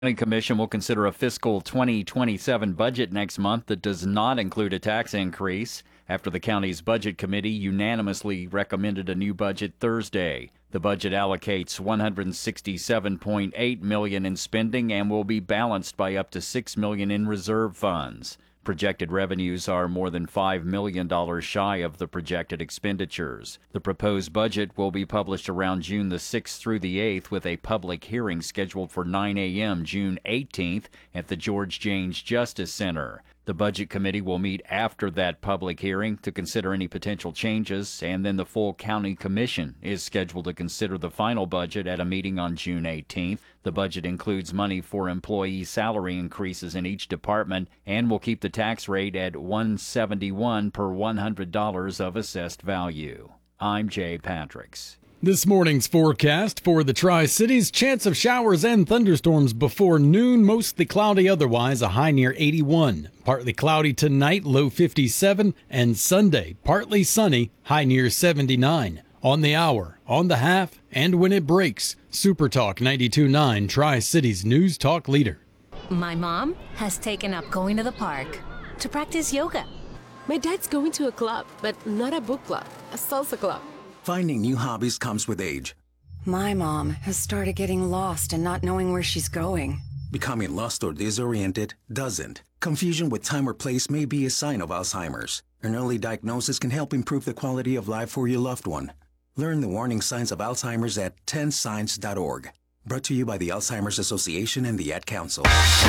County Commission will consider a fiscal 2027 budget next month that does not include a tax increase after the county's budget committee unanimously recommended a new budget Thursday. The budget allocates $167.8 million in spending and will be balanced by up to $6 million in reserve funds. Projected revenues are more than $5 million shy of the projected expenditures. The proposed budget will be published around June the 6th through the 8th, with a public hearing scheduled for 9 a.m. June 18th at the George Janes Justice Center. The Budget Committee will meet after that public hearing to consider any potential changes, and then the full County Commission is scheduled to consider the final budget at a meeting on June 18th. The budget includes money for employee salary increases in each department and will keep the tax rate at $171 per $100 of assessed value. I'm Jay Patricks. This morning's forecast for the Tri-Cities: chance of showers and thunderstorms before noon, mostly cloudy otherwise, a high near 81. Partly cloudy tonight, low 57, and Sunday, partly sunny, high near 79. On the hour, on the half, and when it breaks, Super Talk 92.9, Tri-Cities News Talk leader. My mom has taken up going to the park to practice yoga. My dad's going to a club, but not a book club, a salsa club. Finding new hobbies comes with age. My mom has started getting lost and not knowing where she's going. Becoming lost or disoriented doesn't. Confusion with time or place may be a sign of Alzheimer's. An early diagnosis can help improve the quality of life for your loved one. Learn the warning signs of Alzheimer's at 10signs.org. Brought to you by the Alzheimer's Association and the Ad Council.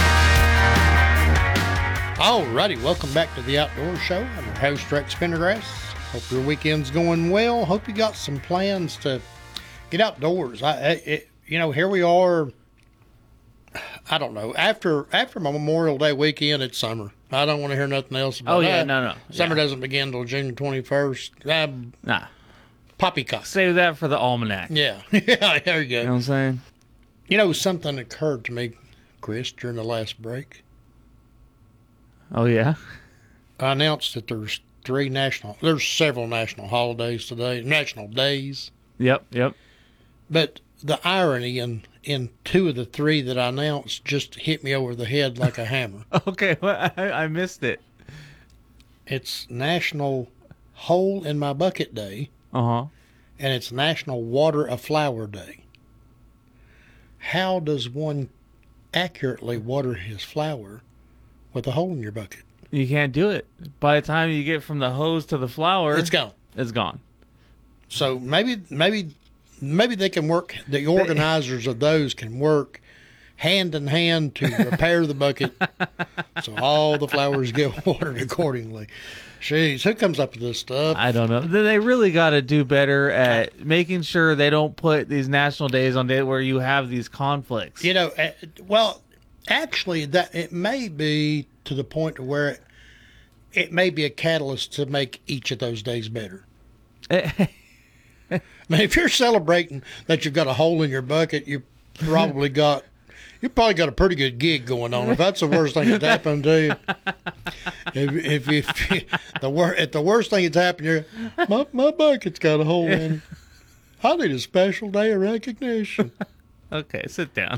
Alrighty, welcome back to the Outdoor Show. I'm your host, Rex Pendergrass. Hope your weekend's going well. Hope you got some plans to get outdoors. Here we are. I don't know. After my Memorial Day weekend, it's summer. I don't want to hear nothing else about that. No. Summer doesn't begin till June 21st. Nah. Poppycock. Save that for the almanac. Yeah. Yeah, there you go. You know what I'm saying? You know, something occurred to me, Chris, during the last break. Oh, yeah? I announced that there's several national holidays today, national days. Yep. But the irony in two of the three that I announced just hit me over the head like a hammer. Okay, well, I missed it. It's National Hole in My Bucket Day. Uh-huh. And it's National Water a Flower Day. How does one accurately water his flower with a hole in your bucket? You can't do it. By the time you get from the hose to the flower, it's gone. It's gone. So maybe they can work. The organizers of those can work hand in hand to repair the bucket, so all the flowers get watered accordingly. Jeez, who comes up with this stuff? I don't know. They really got to do better at making sure they don't put these national days on day where you have these conflicts. You know, well, actually, that it may be to the point where it may be a catalyst to make each of those days better. I mean, if you're celebrating that you've got a hole in your bucket, you probably got a pretty good gig going on. If that's the worst thing that's happened to you, if the worst thing that's happened, my bucket's got a hole in it. I need a special day of recognition. Okay, sit down.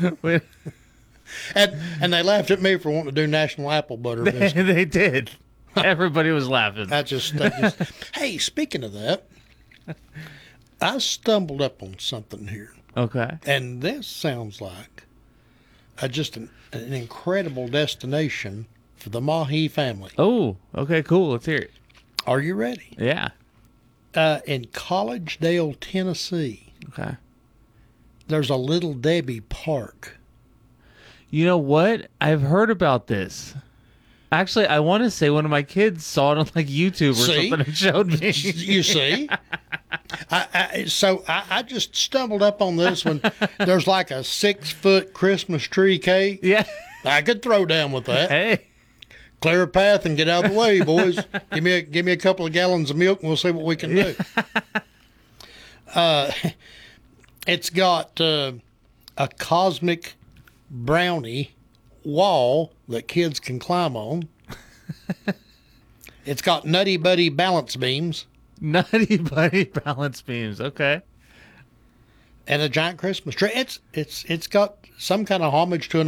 And they laughed at me for wanting to do National Apple Butter Biscuit. They did. Everybody was laughing. Hey, speaking of that, I stumbled up on something here. Okay. And this sounds like just an incredible destination for the Mahi family. Oh, okay, cool. Let's hear it. Are you ready? Yeah. In Collegedale, Tennessee. Okay. There's a Little Debbie Park. You know what? I've heard about this. Actually, I want to say one of my kids saw it on like YouTube or something and showed me. You see? I just stumbled up on this one. There's like a 6-foot Christmas tree cake. Yeah. I could throw down with that. Hey. Clear a path and get out of the way, boys. Give me a couple of gallons of milk and we'll see what we can do. It's got a cosmic brownie wall that kids can climb on. It's got Nutty Buddy balance beams. Nutty Buddy balance beams. Okay. and a giant Christmas tree. It's got some kind of homage to an